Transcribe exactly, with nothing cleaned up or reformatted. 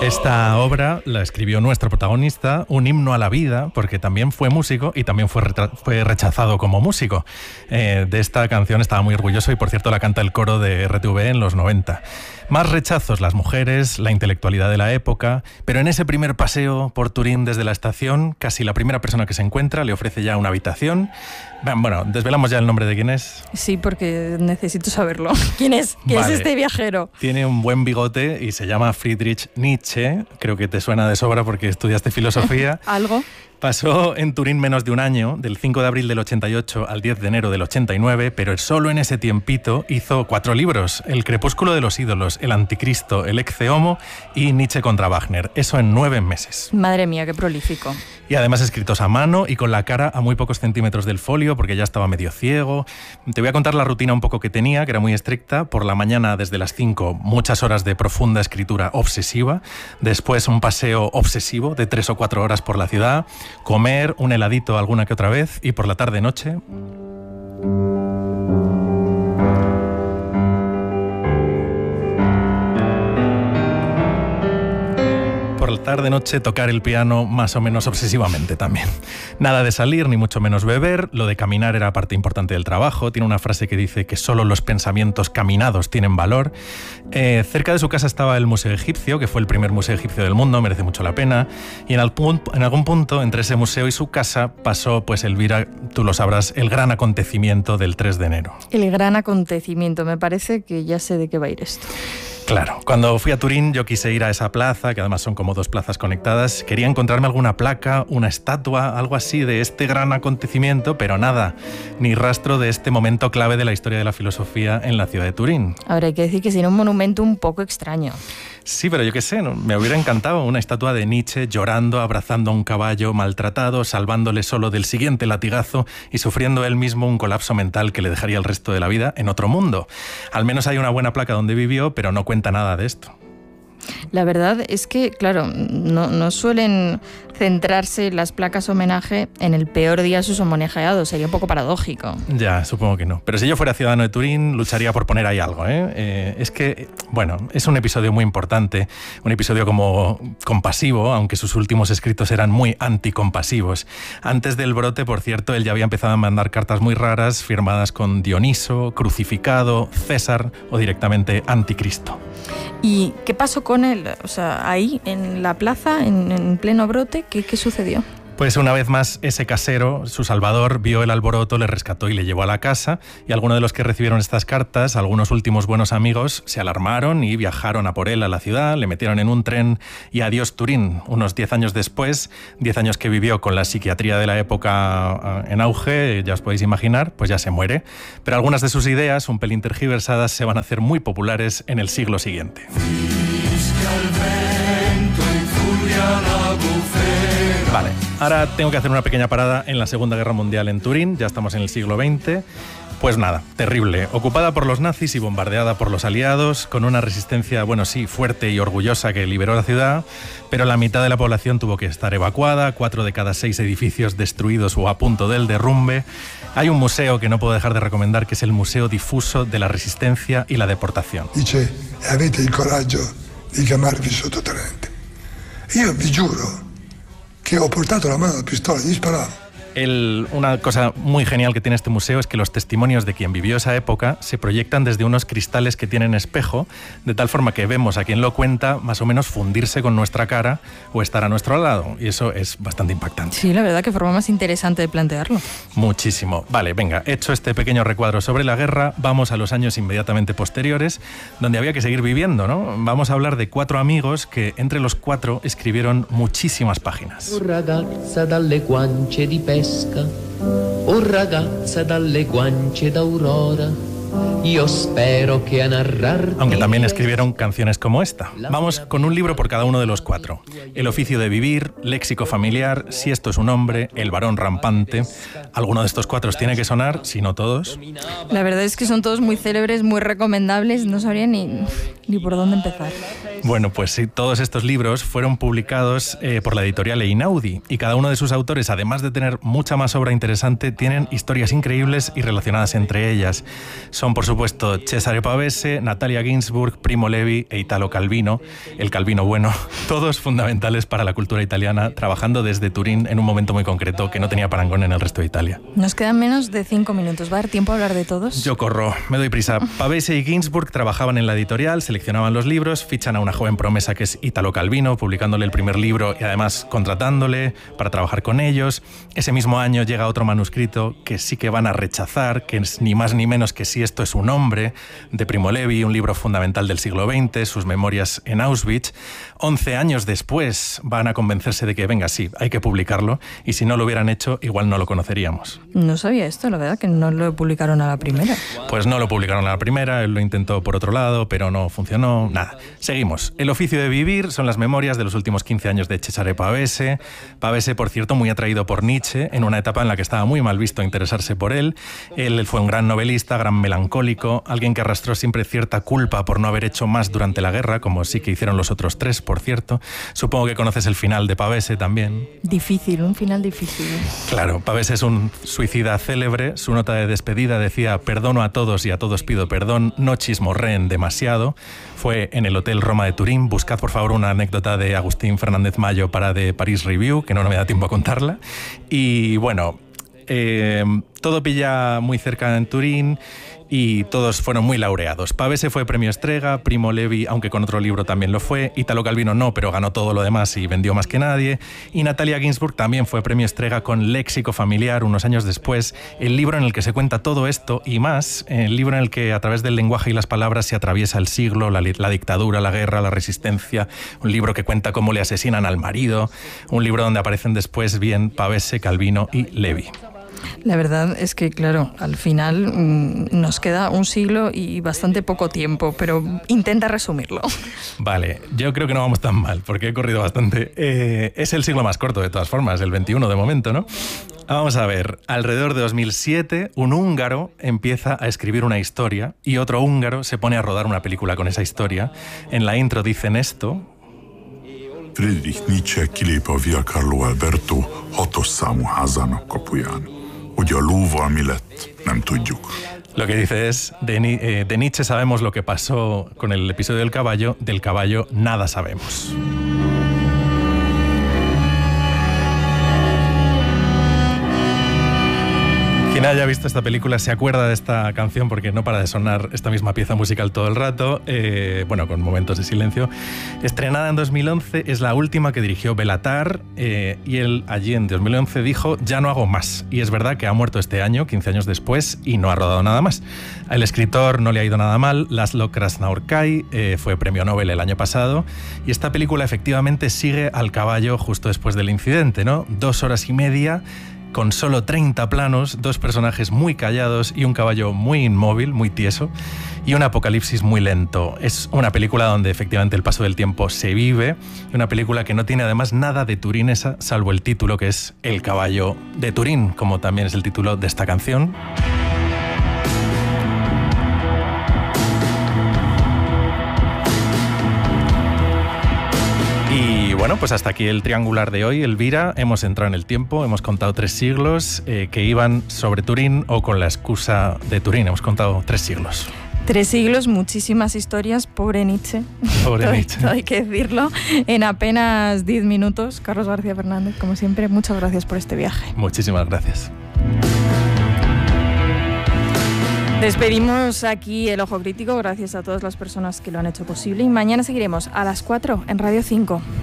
Esta obra la escribió nuestro protagonista, un himno a la vida, porque también fue músico y también fue, fue rechazado como músico. Eh, de esta canción estaba muy orgulloso y, por cierto, la canta el coro de R T V en los noventa. Más rechazos, las mujeres, la intelectualidad de la época, pero en ese primer paseo por Turín desde la estación, casi la primera persona que se encuentra le ofrece ya una habitación. Bueno, ¿desvelamos ya el nombre de quién es? Sí, porque necesito saberlo. ¿Quién es? ¿Quién vale. es este viajero? Tiene un buen bigote y se llama Friedrich Nietzsche. Creo que te suena de sobra porque estudiaste filosofía. ¿Algo? Pasó en Turín menos de un año, del cinco de abril del ochenta y ocho al diez de enero del ochenta y nueve, pero solo en ese tiempito hizo cuatro libros: El crepúsculo de los ídolos, El anticristo, El ecce homo y Nietzsche contra Wagner. Eso en nueve meses. Madre mía, qué prolífico. Y además escritos a mano y con la cara a muy pocos centímetros del folio porque ya estaba medio ciego. Te voy a contar la rutina un poco que tenía, que era muy estricta. Por la mañana desde las cinco, muchas horas de profunda escritura obsesiva. Después un paseo obsesivo de tres o cuatro horas por la ciudad. Comer un heladito alguna que otra vez y por la tarde-noche... por la tarde-noche tocar el piano más o menos obsesivamente también. Nada de salir, ni mucho menos beber. Lo de caminar era parte importante del trabajo. Tiene una frase que dice que solo los pensamientos caminados tienen valor. Eh, cerca de su casa estaba el Museo Egipcio, que fue el primer museo egipcio del mundo, merece mucho la pena. Y en, algún, en algún punto, entre ese museo y su casa, pasó, pues Elvira, tú lo sabrás, el gran acontecimiento del tres de enero. El gran acontecimiento, me parece que ya sé de qué va a ir esto. Claro, cuando fui a Turín yo quise ir a esa plaza, que además son como dos plazas conectadas. Quería encontrarme alguna placa, una estatua, algo así de este gran acontecimiento, pero nada, ni rastro de este momento clave de la historia de la filosofía en la ciudad de Turín. Ahora hay que decir que sería un monumento un poco extraño. Sí, pero yo qué sé, ¿no? Me hubiera encantado una estatua de Nietzsche llorando, abrazando a un caballo maltratado, salvándole solo del siguiente latigazo y sufriendo él mismo un colapso mental que le dejaría el resto de la vida en otro mundo. Al menos hay una buena placa donde vivió, pero no cuenta nada de esto. La verdad es que, claro, no, no suelen centrarse las placas homenaje en el peor día de sus homenajeados. Sería un poco paradójico. Ya, supongo que no. Pero si yo fuera ciudadano de Turín, lucharía por poner ahí algo, ¿eh? Eh, es que, bueno, es un episodio muy importante, un episodio como compasivo, aunque sus últimos escritos eran muy anticompasivos. Antes del brote, por cierto, él ya había empezado a mandar cartas muy raras, firmadas con Dioniso, Crucificado, César o directamente Anticristo. ¿Y qué pasó con él? O sea, ahí, en la plaza, en, en pleno brote, ¿qué, qué sucedió? Pues una vez más ese casero, su salvador, vio el alboroto, le rescató y le llevó a la casa, y algunos de los que recibieron estas cartas, algunos últimos buenos amigos, se alarmaron y viajaron a por él a la ciudad, le metieron en un tren y adiós Turín. Unos diez años después, diez años que vivió con la psiquiatría de la época en auge, ya os podéis imaginar, pues ya se muere. Pero algunas de sus ideas, un pelín tergiversadas, se van a hacer muy populares en el siglo siguiente. Vale, ahora tengo que hacer una pequeña parada en la Segunda Guerra Mundial en Turín, ya estamos en el siglo veinte. Pues nada, terrible. Ocupada por los nazis y bombardeada por los aliados, con una resistencia, bueno, sí, fuerte y orgullosa que liberó la ciudad, pero la mitad de la población tuvo que estar evacuada, cuatro de cada seis edificios destruidos o a punto del derrumbe. Hay un museo que no puedo dejar de recomendar, que es el Museo Difuso de la Resistencia y la Deportación. Dice, avete il coraggio di chiamarvi sottotenente. Io vi giuro che ho portato la mano alla pistola e disparavo. El, una cosa muy genial que tiene este museo es que los testimonios de quien vivió esa época se proyectan desde unos cristales que tienen espejo, de tal forma que vemos a quien lo cuenta más o menos fundirse con nuestra cara o estar a nuestro lado, y eso es bastante impactante. Sí, la verdad que forma más interesante de plantearlo. Muchísimo. Vale, venga, hecho este pequeño recuadro sobre la guerra, vamos a los años inmediatamente posteriores, donde había que seguir viviendo, ¿no? Vamos a hablar de cuatro amigos que entre los cuatro escribieron muchísimas páginas. Ragazza dalle guance di pesca, o ragazza dalle guance d'aurora, io spero che a narrar. Aunque también escribieron canciones como esta. Vamos con un libro por cada uno de los cuatro. El oficio de vivir, léxico familiar, Si esto es un hombre, El varón rampante. Alguno de estos cuatro os tiene que sonar, si no todos. La verdad es que son todos muy célebres, muy recomendables, no sabría ni, ni por dónde empezar. Bueno, pues sí, todos estos libros fueron publicados eh, por la editorial Einaudi, y cada uno de sus autores, además de tener mucha más obra interesante, tienen historias increíbles y relacionadas entre ellas. son, por supuesto, Cesare Pavese, Natalia Ginzburg, Primo Levi e Italo Calvino, el Calvino bueno, todos fundamentales para la cultura italiana, trabajando desde Turín en un momento muy concreto que no tenía parangón en el resto de Italia. Nos quedan menos de cinco minutos. ¿Va a dar tiempo a hablar de todos? Yo corro, me doy prisa. Pavese y Ginzburg trabajaban en la editorial, seleccionaban los libros, fichan a una joven promesa que es Italo Calvino, publicándole el primer libro y además contratándole para trabajar con ellos. Ese mismo año llega otro manuscrito que sí que van a rechazar, que es ni más ni menos que Si esto es un hombre, de Primo Levi, un libro fundamental del siglo veinte, sus memorias en Auschwitz. Once años después van a convencerse de que, venga, sí, hay que publicarlo, y si no lo hubieran hecho, igual no lo conoceríamos. No sabía esto, la verdad, que no lo publicaron a la primera. Pues no lo publicaron a la primera, él lo intentó por otro lado, pero no funcionó, nada. Seguimos. El oficio de vivir son las memorias de los últimos quince años de Cesare Pavese. Pavese, por cierto, muy atraído por Nietzsche, en una etapa en la que estaba muy mal visto interesarse por él. Él fue un gran novelista, gran melancólico, alguien que arrastró siempre cierta culpa por no haber hecho más durante la guerra, como sí que hicieron los otros tres, por cierto. Supongo que conoces el final de Pavese también. Difícil, un final difícil. Claro, Pavese es un suicida célebre. Su nota de despedida decía: perdono a todos y a todos pido perdón, no chismorreen demasiado. Fue en el Hotel Roma de Turín. Buscad, por favor, una anécdota de Agustín Fernández Mayo para The Paris Review, que no me da tiempo a contarla. Y bueno, eh, todo pilla muy cerca en Turín y todos fueron muy laureados. Pavese fue premio Strega, Primo Levi, aunque con otro libro también lo fue, Italo Calvino no, pero ganó todo lo demás y vendió más que nadie, y Natalia Ginzburg también fue premio Strega con Léxico familiar unos años después, el libro en el que se cuenta todo esto y más, el libro en el que a través del lenguaje y las palabras se atraviesa el siglo, la, la dictadura, la guerra, la resistencia, un libro que cuenta cómo le asesinan al marido, un libro donde aparecen después bien Pavese, Calvino y Levi. La verdad es que, claro, al final mmm, nos queda un siglo y bastante poco tiempo, pero intenta resumirlo. Vale, yo creo que no vamos tan mal, porque he corrido bastante. Eh, es el siglo más corto, de todas formas, el veintiuno de momento, ¿no? Vamos a ver, alrededor de dos mil siete, un húngaro empieza a escribir una historia y otro húngaro se pone a rodar una película con esa historia. En la intro dicen esto: Friedrich Nietzsche kilép a Via Carlo Alberto hatos számú házának kapuján. Hogy a lóval mi lett, nem tudjuk. Lo que dice es, de, eh, de Nietzsche sabemos lo que pasó con el episodio del caballo, del caballo nada sabemos. Quien haya visto esta película se acuerda de esta canción porque no para de sonar esta misma pieza musical todo el rato, eh, bueno, con momentos de silencio. Estrenada en dos mil once, es la última que dirigió Béla Tarr, eh, y él allí en dos mil once dijo: ya no hago más. Y es verdad que ha muerto este año, quince años después, y no ha rodado nada más. Al escritor no le ha ido nada mal. Laszlo Krasznaorkai eh, fue premio Nobel el año pasado, y esta película efectivamente sigue al caballo justo después del incidente, ¿no? Dos horas y media, con solo treinta planos, dos personajes muy callados y un caballo muy inmóvil, muy tieso, y un apocalipsis muy lento. Es una película donde efectivamente el paso del tiempo se vive, una película que no tiene además nada de turinesa, salvo el título, que es El caballo de Turín, como también es el título de esta canción. Y bueno, pues hasta aquí el triangular de hoy, Elvira. Hemos entrado en el tiempo, hemos contado tres siglos eh, que iban sobre Turín o con la excusa de Turín. Hemos contado tres siglos. Tres siglos, muchísimas historias, pobre Nietzsche. Pobre todo, Nietzsche. Todo hay que decirlo. En apenas diez minutos, Carlos García Fernández, como siempre, muchas gracias por este viaje. Muchísimas gracias. Despedimos aquí el Ojo Crítico, gracias a todas las personas que lo han hecho posible, y mañana seguiremos a las cuatro en Radio cinco.